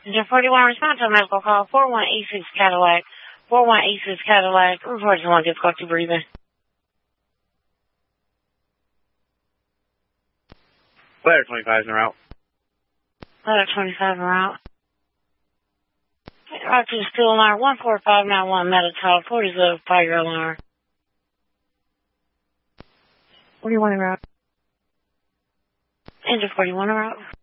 Engine 41, respond to a medical call. 4186 Cadillac. 4186 Cadillac. Report someone difficulty breathing. Ladder 25 is en route. Ladder 25 en route. Route to the steel alarm 14591 Metatol 40 fire alarm. 41 en route. Engine 41 en route.